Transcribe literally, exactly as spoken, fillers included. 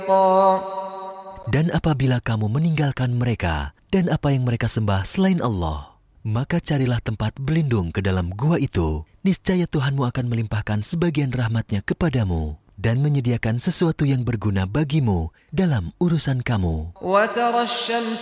Dan apabila kamu meninggalkan mereka dan apa yang mereka sembah selain Allah, maka carilah tempat berlindung ke dalam gua itu. Niscaya Tuhanmu akan melimpahkan sebagian rahmatnya kepadamu dan menyediakan sesuatu yang berguna bagimu dalam urusan kamu.